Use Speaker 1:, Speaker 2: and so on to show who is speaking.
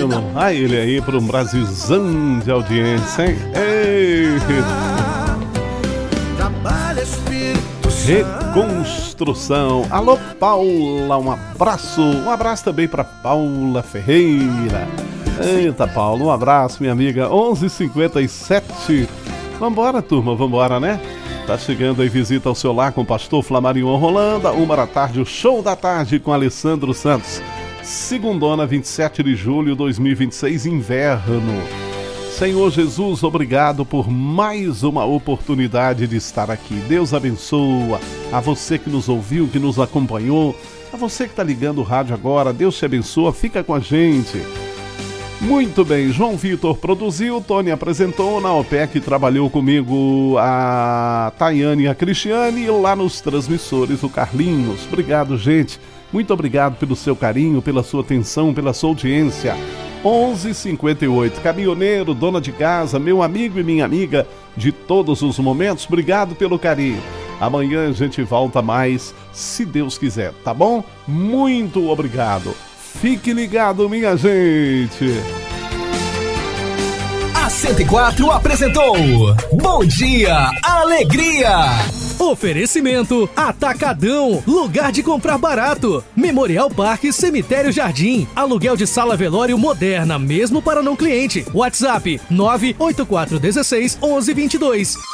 Speaker 1: menino. Aí ele aí para um Brasilzão de audiência, hein? Ei. Reconstrução. Alô, Paula, um abraço também para Paula Ferreira. Eita, Paula, um abraço, minha amiga. 11h57. Vambora, turma, vambora, né? Tá chegando aí visita ao seu lar com o pastor Flamarion Rolanda, 1h o show da tarde com Alessandro Santos. Segundona, 27 de julho de 2026, inverno. Senhor Jesus, obrigado por mais uma oportunidade de estar aqui. Deus abençoa a você que nos ouviu, que nos acompanhou, a você que está ligando o rádio agora. Deus te abençoa, fica com a gente. Muito bem, João Vitor produziu, Tony apresentou, na OPEC trabalhou comigo a Tayane e a Cristiane, e lá nos transmissores o Carlinhos. Obrigado, gente. Muito obrigado pelo seu carinho, pela sua atenção, pela sua audiência. 11h58, caminhoneiro, dona de casa, meu amigo e minha amiga de todos os momentos, obrigado pelo carinho. Amanhã a gente volta mais, se Deus quiser, tá bom? Muito obrigado. Fique ligado, minha gente.
Speaker 2: A 104 apresentou Bom Dia Alegria. Oferecimento Atacadão, lugar de comprar barato. Memorial Parque Cemitério Jardim, aluguel de sala velório moderna, mesmo para não cliente. WhatsApp 98416 1122.